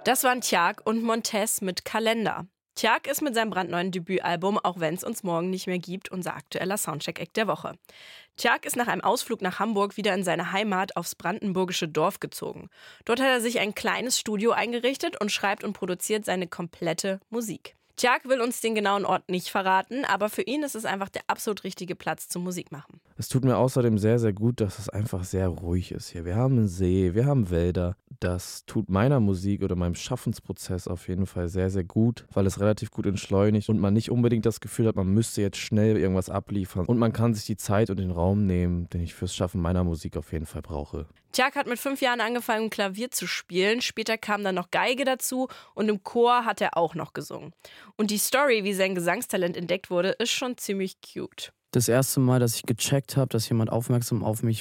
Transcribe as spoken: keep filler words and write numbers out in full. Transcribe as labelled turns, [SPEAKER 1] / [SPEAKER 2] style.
[SPEAKER 1] Das waren Tjag und Montez mit Kalender. Tjag ist mit seinem brandneuen Debütalbum Auch wenn's uns morgen nicht mehr gibt unser aktueller Soundcheck-Act der Woche. Tjag ist nach einem Ausflug nach Hamburg wieder in seine Heimat aufs brandenburgische Dorf gezogen. Dort hat er sich ein kleines Studio eingerichtet und schreibt und produziert seine komplette Musik. Tjag will uns den genauen Ort nicht verraten, aber für ihn ist es einfach der absolut richtige Platz zum Musikmachen.
[SPEAKER 2] Es tut mir außerdem sehr, sehr gut, dass es einfach sehr ruhig ist hier. Wir haben einen See, wir haben Wälder. Das tut meiner Musik oder meinem Schaffensprozess auf jeden Fall sehr, sehr gut, weil es relativ gut entschleunigt und man nicht unbedingt das Gefühl hat, man müsste jetzt schnell irgendwas abliefern. Und man kann sich die Zeit und den Raum nehmen, den ich fürs Schaffen meiner Musik auf jeden Fall brauche.
[SPEAKER 1] Tjag hat mit fünf Jahren angefangen, Klavier zu spielen. Später kam dann noch Geige dazu und im Chor hat er auch noch gesungen. Und die Story, wie sein Gesangstalent entdeckt wurde, ist schon ziemlich cute.
[SPEAKER 3] Das erste Mal, dass ich gecheckt habe, dass jemand aufmerksam auf mich